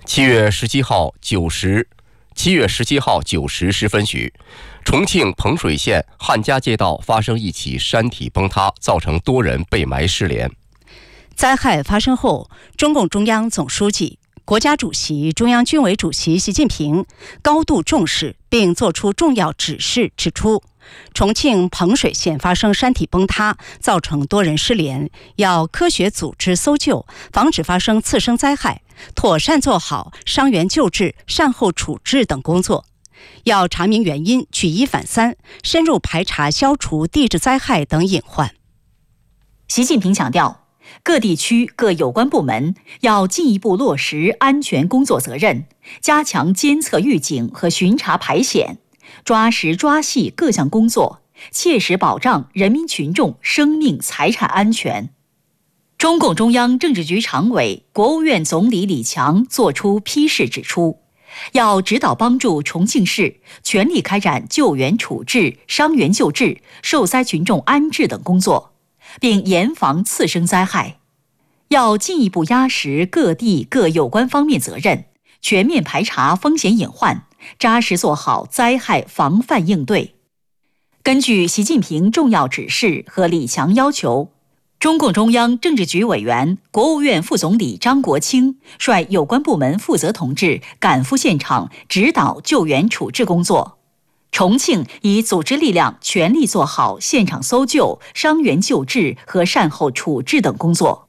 7月17号9时10分许，重庆彭水县汉家街道发生一起山体崩塌，造成多人被埋失联。 灾害发生后，中共中央总书记、国家主席、中央军委主席习近平高度重视并作出重要指示，指出重庆彭水县发生山体崩塌，造成多人失联，要科学组织搜救，防止发生次生灾害，妥善做好伤员救治、善后处置等工作。要查明原因，举一反三，深入排查消除地质灾害等隐患。 习近平强调，各地区各有关部门要进一步落实安全工作责任，加强监测预警和巡查排险，抓实抓细各项工作，切实保障人民群众生命财产安全。中共中央政治局常委、国务院总理李强作出批示指出，要指导帮助重庆市全力开展救援处置、伤员救治、受灾群众安置等工作，并严防次生灾害。要进一步压实各地各有关方面责任，全面排查风险隐患，扎实做好灾害防范应对。根据习近平重要指示和李强要求，中共中央政治局委员、国务院副总理张国清率有关部门负责同志赶赴现场指导救援处置工作。重庆以组织力量全力做好现场搜救、伤员救治和善后处置等工作。